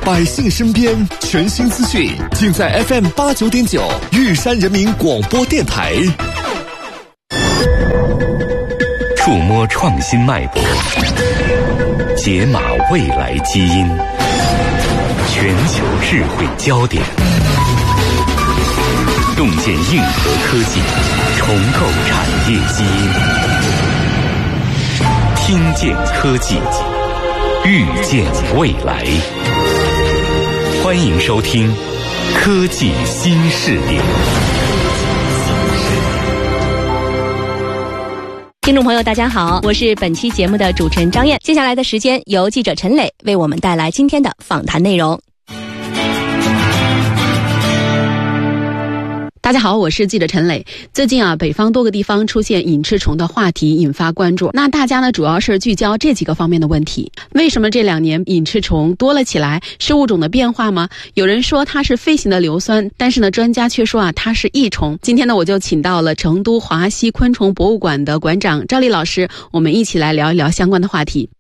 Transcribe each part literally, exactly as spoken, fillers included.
百姓身边，全新资讯尽在 F M 八九点九玉山人民广播电台。 触摸创新脉搏，解码未来基因，全球智慧焦点，洞见硬核科技，重构产业基因，听见科技，预见未来。欢迎收听《科技新视野》。 听众朋友大家好，我是本期节目的主持人张燕。接下来的时间由记者陈磊为我们带来今天的访谈内容。 大家好，我是记者陈磊。最近啊，北方多个地方出现隐翅虫的话题引发关注。那大家呢，主要是聚焦这几个方面的问题。为什么这两年隐翅虫多了起来？是物种的变化吗？有人说它是飞行的硫酸，但是呢，专家却说啊，它是益虫。今天呢，我就请到了成都华西昆虫博物馆的馆长赵丽老师，我们一起来聊一聊相关的话题。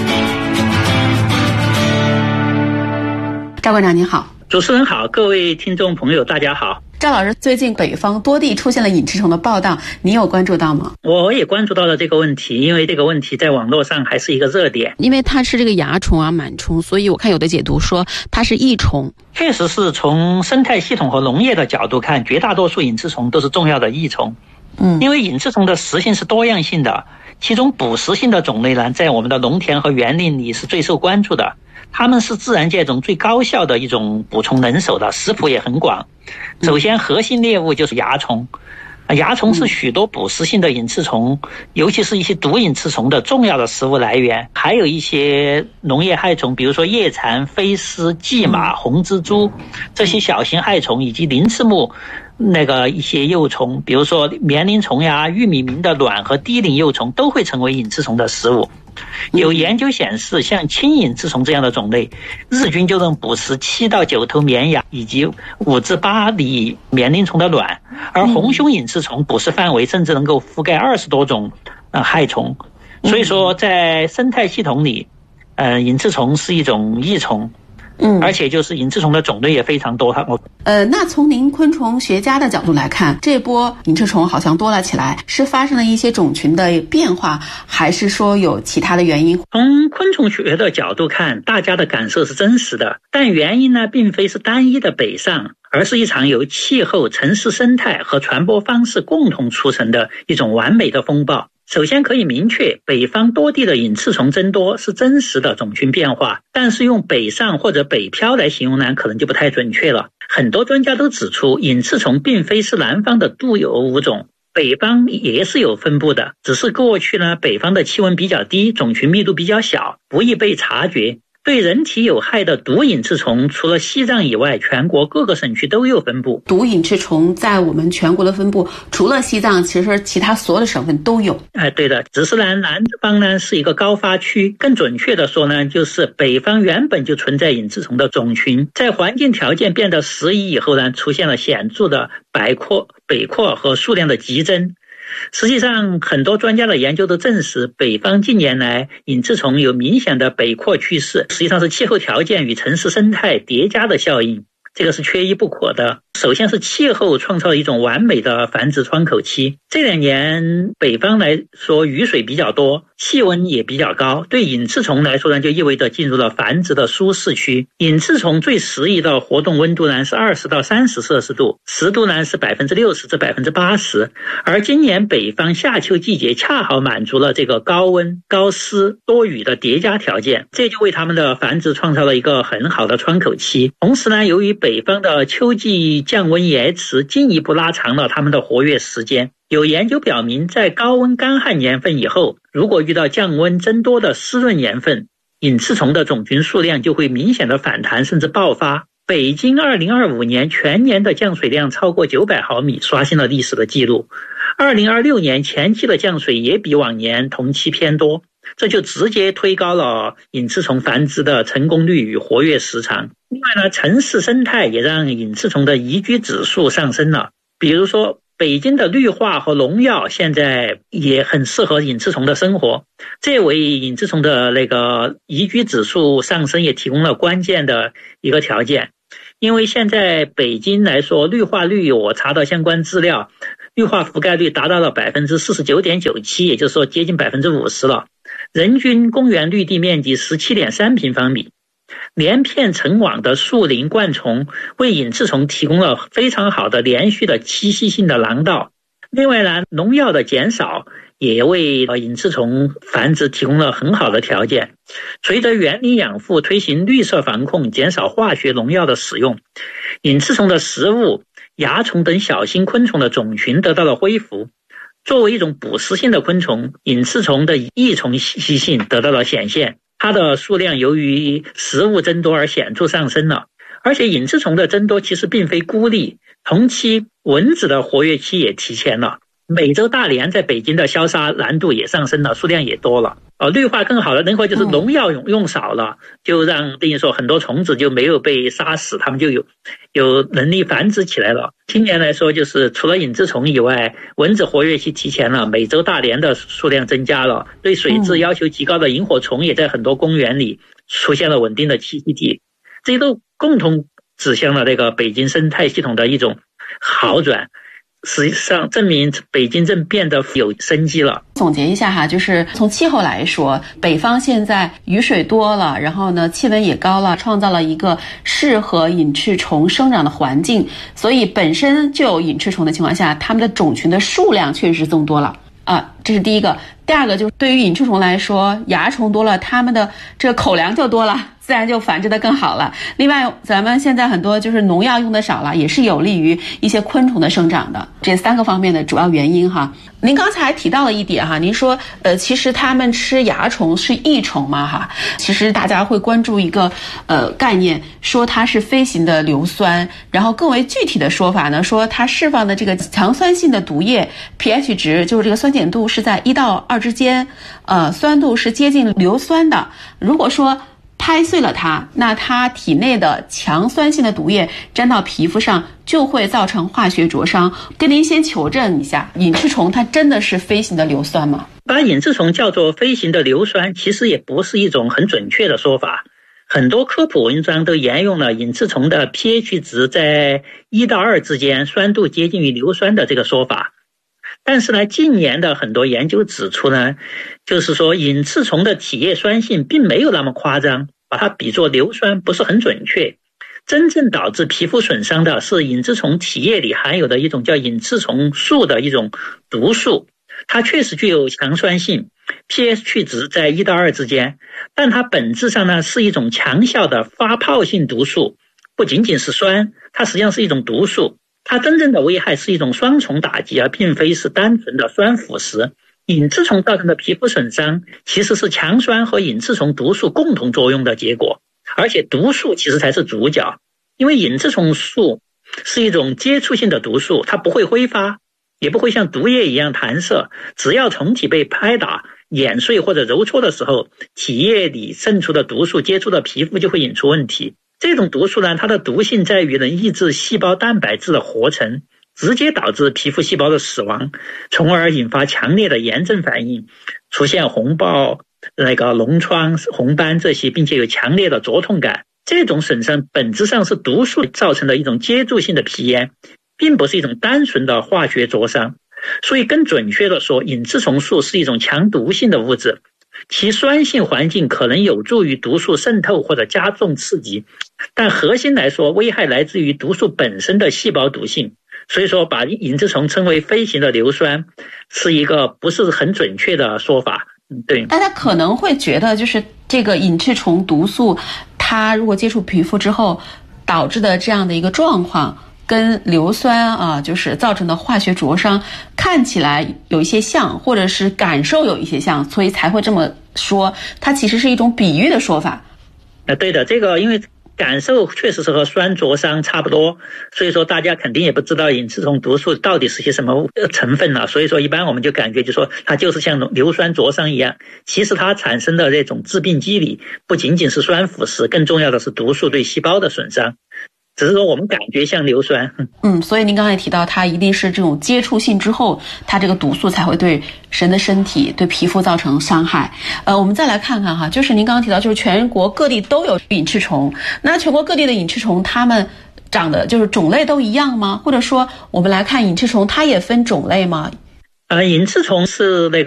赵馆长您好。 主持人好，各位听众朋友大家好。 赵老师，最近北方多地出现了隐翅虫的报道，你有关注到吗？ 我也关注到了这个问题，因为这个问题在网络上还是一个热点。 因为它是这个蚜虫啊、螨虫，所以我看有的解读说它是益虫。 确实是从生态系统和农业的角度看，绝大多数隐翅虫都是重要的益虫。嗯，因为隐翅虫的食性是多样性的，其中捕食性的种类呢，在我们的农田和园林里是最受关注的。它们是自然界中最高效的一种捕虫能手的，食谱也很广。首先核心猎物就是蚜虫，蚜虫是许多捕食性的隐翅虫，尤其是一些毒隐翅虫的重要的食物来源。还有一些农业害虫，比如说叶蝉、飞虱、蓟马、红蜘蛛，这些小型害虫，以及鳞翅目那个一些幼虫，比如说棉铃虫呀、玉米螟的卵和低龄幼虫都会成为隐翅虫的食物。有研究显示，像青隐翅虫这样的种类，日均就能捕食七到九头绵羊以及五至八粒棉铃虫的卵，而红胸隐翅虫捕食范围甚至能够覆盖二十多种呃害虫。所以说，在生态系统里，呃，隐翅虫是一种益虫。嗯，而且就是隐翅虫的种类也非常多。我呃，那从您昆虫学家的角度来看，这波隐翅虫好像多了起来，是发生了一些种群的变化，还是说有其他的原因？ 从昆虫学的角度看，大家的感受是真实的，但原因呢，并非是单一的北上，而是一场由气候、城市生态和传播方式共同促成的一种完美的风暴。首先可以明确，北方多地的隐翅虫增多是真实的种群变化，但是用北上或者北漂来形容呢，可能就不太准确了。很多专家都指出，隐翅虫并非是南方的独有物种，北方也是有分布的，只是过去呢，北方的气温比较低，种群密度比较小，不易被察觉。对人体有害的毒隐翅虫，除了西藏以外，全国各个省区都有分布。 毒隐翅虫在我们全国的分布，除了西藏，其实其他所有的省份都有。 哎，对的，只是呢，南方呢是一个高发区，更准确的说呢，就是北方原本就存在隐翅虫的种群，在环境条件变得适宜以后呢，出现了显著的北扩、北扩和数量的激增。实际上，很多专家的研究都证实，北方近年来隐翅虫有明显的北扩趋势，实际上是气候条件与城市生态叠加的效应，这个是缺一不可的。首先是气候创造了一种完美的繁殖窗口期，这两年北方来说雨水比较多，气温也比较高，对隐翅虫来说呢，就意味着进入了繁殖的舒适区。隐翅虫最适宜的活动温度呢是二十到三十摄氏度，湿度呢是百分之六十至百分之八十，而今年北方夏秋季节恰好满足了这个高温、高湿、多雨的叠加条件，这就为它们的繁殖创造了一个很好的窗口期。同时呢，由于北方的秋季降温延迟，进一步拉长了它们的活跃时间。有研究表明，在高温干旱年份以后，如果遇到降温增多的湿润年份，隐翅虫的种群数量就会明显的反弹甚至爆发。北京二零二五年全年的降水量超过九百毫米，刷新了历史的记录。二零二六年前期的降水也比往年同期偏多，这就直接推高了隐翅虫繁殖的成功率与活跃时长。另外呢，城市生态也让隐翅虫的宜居指数上升了。比如说北京的绿化和农药现在也很适合隐翅虫的生活，这为隐翅虫的那个宜居指数上升也提供了关键的一个条件。因为现在北京来说，绿化率我查到相关资料，绿化覆盖率达到了 百分之四十九点九七， 也就是说接近 百分之五十 了。人均公园绿地面积 十七点三平方米，连片成网的树林灌丛为隐翅虫提供了非常好的连续的栖息性的廊道。另外呢，农药的减少也为隐翅虫繁殖提供了很好的条件。随着园林养护推行绿色防控，减少化学农药的使用，隐翅虫的食物、蚜虫等小型昆虫的种群得到了恢复。作为一种捕食性的昆虫，隐翅虫的益虫习性得到了显现，它的数量由于食物增多而显著上升了。而且隐翅虫的增多其实并非孤立，同期蚊子的活跃期也提前了。美洲大蠊在北京的消杀难度也上升了，数量也多了。呃，绿化更好了，能否就是农药用用少了，就让等于说很多虫子就没有被杀死，它们就有有能力繁殖起来了。今年来说，就是除了隐翅虫以外，蚊子活跃期提前了，美洲大蠊的数量增加了，对水质要求极高的萤火虫也在很多公园里出现了稳定的栖息地，这些都共同指向了这个北京生态系统的一种好转。实际上证明北京正变得有生机了。 总结一下哈，就是从气候来说，北方现在雨水多了，然后呢气温也高了，创造了一个适合隐翅虫生长的环境，所以本身就有隐翅虫的情况下，它们的种群的数量确实增多了啊，这是第一个。第二个就是对于隐翅虫来说，蚜虫多了，它们的这个口粮就多了，自然就繁殖的更好了。另外咱们现在很多就是农药用的少了，也是有利于一些昆虫的生长的，这三个方面的主要原因哈。您刚才还提到了一点哈，您说呃其实他们吃蚜虫是益虫嘛哈，其实大家会关注一个呃概念，说它是飞行的硫酸，然后更为具体的说法呢，说它释放的这个强酸性的毒液 pH 值，就是这个酸碱度是在一到二之间，呃酸度是接近硫酸的。如果说拍碎了它，那它体内的强酸性的毒液沾到皮肤上，就会造成化学灼伤。跟您先求证一下，隐翅虫它真的是飞行的硫酸吗？ 把隐翅虫叫做飞行的硫酸，其实也不是一种很准确的说法。很多科普文章都沿用了隐翅虫的 pH 值在一到二之间，酸度接近于硫酸的这个说法。但是呢，近年的很多研究指出呢，就是说隐翅虫的体液酸性并没有那么夸张，把它比作硫酸不是很准确。真正导致皮肤损伤的是隐翅虫体液里含有的一种叫隐翅虫素的一种毒素，它确实具有强酸性， pH 值在一到二之间，但它本质上呢是一种强效的发泡性毒素，不仅仅是酸，它实际上是一种毒素。它真正的危害是一种双重打击，而并非是单纯的酸腐蚀。隐翅虫造成的皮肤损伤其实是强酸和隐翅虫毒素共同作用的结果，而且毒素其实才是主角。因为隐翅虫素是一种接触性的毒素，它不会挥发，也不会像毒液一样弹射，只要虫体被拍打、碾碎或者揉搓的时候，体液里渗出的毒素接触到皮肤就会引出问题。这种毒素呢，它的毒性在于能抑制细胞蛋白质的合成，直接导致皮肤细胞的死亡，从而引发强烈的炎症反应，出现红爆、那个脓疮、红斑这些，并且有强烈的灼痛感。这种损伤本质上是毒素造成的一种接触性的皮炎，并不是一种单纯的化学灼伤。所以更准确的说，隐翅虫素是一种强毒性的物质，其酸性环境可能有助于毒素渗透或者加重刺激，但核心来说，危害来自于毒素本身的细胞毒性。所以说把隐翅虫称为飞行的硫酸是一个不是很准确的说法。对， 大家可能会觉得就是这个隐翅虫毒素它如果接触皮肤之后导致的这样的一个状况，跟硫酸啊就是造成的化学灼伤看起来有一些像，或者是感受有一些像，所以才会这么说，它其实是一种比喻的说法。 呃，对的，这个因为感受确实是和酸灼伤差不多，所以说大家肯定也不知道隐翅虫毒素到底是些什么成分了，所以说一般我们就感觉就说它就是像硫酸灼伤一样，其实它产生的这种致病机理不仅仅是酸腐蚀，更重要的是毒素对细胞的损伤。 只是说我们感觉像硫酸。 嗯，所以您刚才也提到，它一定是这种接触性之后，它这个毒素才会对人的身体、对皮肤造成伤害。呃，我们再来看看哈，就是您刚刚提到，就是全国各地都有隐翅虫，那全国各地的隐翅虫，它们长的就是种类都一样吗？或者说，我们来看隐翅虫，它也分种类吗？ 呃，隐翅虫是那个